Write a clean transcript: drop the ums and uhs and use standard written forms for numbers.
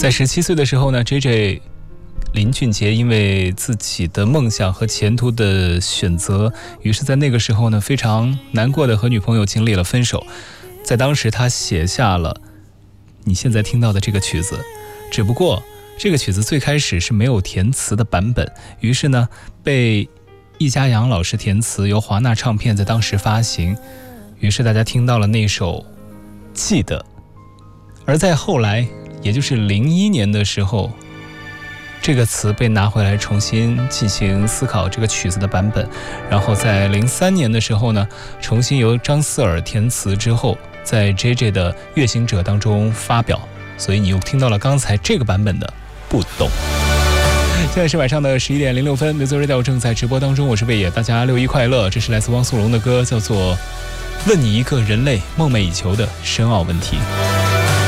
在17岁的时候呢 ，JJ 林俊杰因为自己的梦想和前途的选择，于是在那个时候呢，非常难过的和女朋友经历了分手。在当时，他写下了你现在听到的这个曲子，只不过这个曲子最开始是没有填词的版本，于是呢，被易家扬老师填词，由华纳唱片在当时发行，于是大家听到了那首《记得》。而在后来，也就是01年的时候，这个词被拿回来重新进行思考这个曲子的版本，然后在03年的时候呢，重新由张思尔填词之后，在 JJ 的《月行者》当中发表，所以你又听到了刚才这个版本的不懂。现在是晚上的11点06分，Music Radio 正在直播当中，我是魏野，大家6一快乐。这是来自汪苏泷的歌，叫做《问你一个人类梦寐以求的深奥问题》。